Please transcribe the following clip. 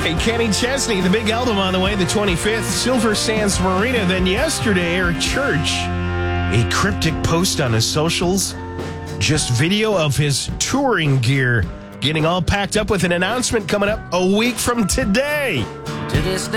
Okay, Kenny Chesney, the big album on the way, the 25th, Silver Sands Marina. Then yesterday, Eric Church, a cryptic post on his socials, just video of his touring gear getting all packed up with an announcement coming up a week from today. To this day.